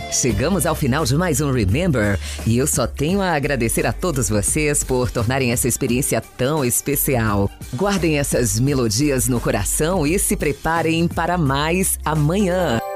Chegamos ao final de mais um Remember e eu só tenho a agradecer a todos vocês por tornarem essa experiência tão especial. Guardem essas melodias no coração e se preparem para mais amanhã.